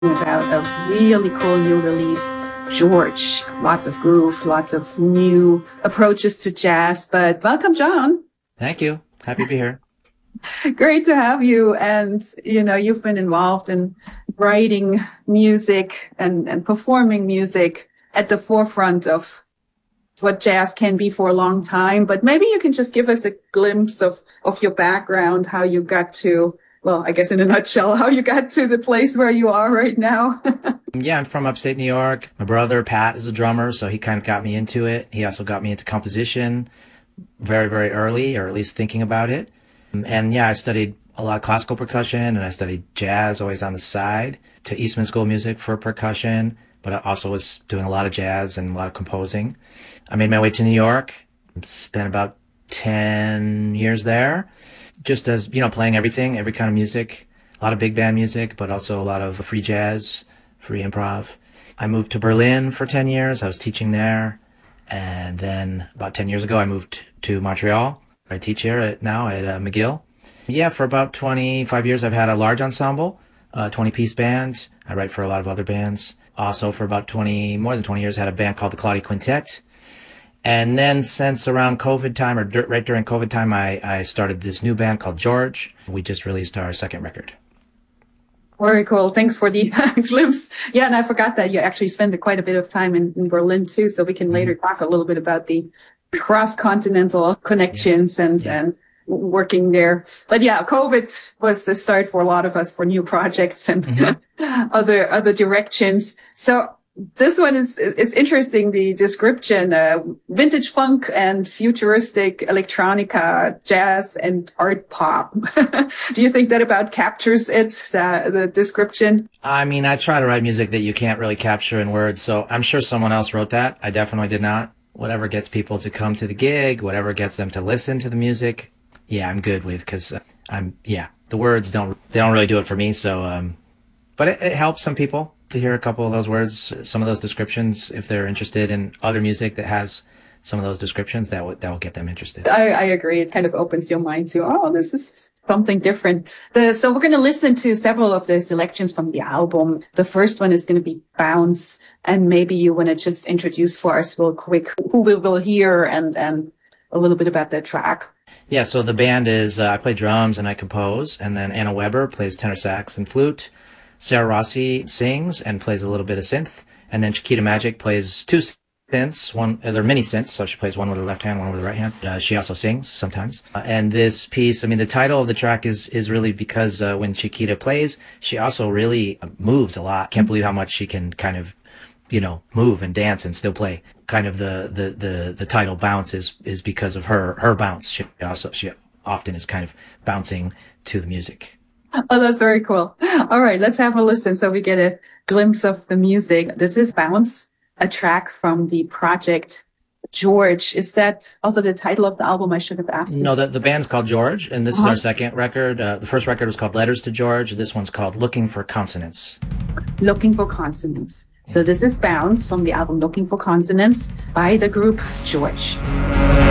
about a really cool new release, George. Lots of groove, lots of new approaches to jazz. But welcome, John. Thank you. Happy to be here. Great to have you. And, you've been involved in writing music and performing music at the forefront of what jazz can be for a long time. But maybe you can just give us a glimpse of your background, how you got to, well, I guess in a nutshell, how you got to the place where you are right now. Yeah, I'm from upstate New York. My brother, Pat, is a drummer, so he kind of got me into it. He also got me into composition very, very early, or at least thinking about it. And yeah, I studied a lot of classical percussion, and I studied jazz always on the side to Eastman School of Music for percussion, but I also was doing a lot of jazz and a lot of composing. I made my way to New York, spent about 10 years there, just as, playing everything, every kind of music, a lot of big band music, but also a lot of free jazz, free improv. I moved to Berlin for 10 years. I was teaching there. And then about 10 years ago, I moved to Montreal. I teach here now at McGill. Yeah, for about 25 years, I've had a large ensemble, 20-piece band. I write for a lot of other bands. Also, for about more than 20 years, I had a band called the Claudia Quintet. And then since around COVID time, or right during COVID time, I started this new band called George. We just released our second record. Very cool. Thanks for the glimpse. Yeah, and I forgot that you actually spent quite a bit of time in Berlin too, so we can later talk a little bit about the cross-continental connections and working there. But yeah, COVID was the start for a lot of us for new projects and other directions. So this one it's interesting, the description, vintage funk and futuristic electronica, jazz and art pop. Do you think that about captures it, the description? I mean, I try to write music that you can't really capture in words, so I'm sure someone else wrote that. I definitely did not. Whatever gets people to come to the gig, whatever gets them to listen to the music, yeah, I'm good with, because the words don't really do it for me, so, but it helps some people to hear a couple of those words, some of those descriptions. If they're interested in other music that has some of those descriptions, that will get them interested. I agree. It kind of opens your mind to, this is something different. So we're going to listen to several of the selections from the album. The first one is going to be Bounce. And maybe you want to just introduce for us real quick who we will hear and a little bit about that track. Yeah, so the band is, I play drums and I compose, and then Anna Weber plays tenor sax and flute. Sarah Rossi sings and plays a little bit of synth, and then Chiquita Magic plays two synths. They're mini synths, so she plays one with her left hand, one with her right hand. She also sings sometimes. And this piece, the title of the track is really because when Chiquita plays, she also really moves a lot. Can't believe how much she can kind of, move and dance and still play. Kind of the title Bounce is because of her bounce. She often is kind of bouncing to the music. Oh, that's very cool. All right, let's have a listen so we get a glimpse of the music. This is Bounce, a track from the project George. Is that also the title of the album? I should have asked. No, the band's called George, and this is our second record. The first record was called Letters to George. This one's called Looking for Consonants. Looking for Consonants. So this is Bounce from the album Looking for Consonants by the group George.